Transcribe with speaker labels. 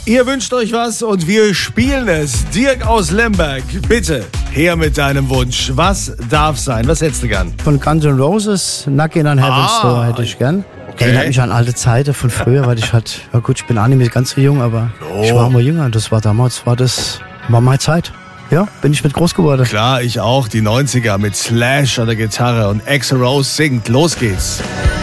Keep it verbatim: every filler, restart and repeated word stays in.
Speaker 1: Ihr wünscht euch was und wir spielen es. Dirk aus Lemberg, bitte, her mit deinem Wunsch. Was darf sein? Was hättest du gern?
Speaker 2: Von Guns N' Roses, Knockin' on Heaven's
Speaker 1: Ah,
Speaker 2: Door hätte ich gern.
Speaker 1: okay.
Speaker 2: Erinnert mich an alte Zeiten von früher, weil ich halt, ja gut, ich bin auch nicht mehr ganz so jung, aber
Speaker 1: Oh.
Speaker 2: ich war immer jünger. Das war damals, war das, war meine Zeit. Ja, bin ich mit groß geworden.
Speaker 1: Klar, ich auch. Die neunziger mit Slash an der Gitarre und Axl Rose singt. Los geht's.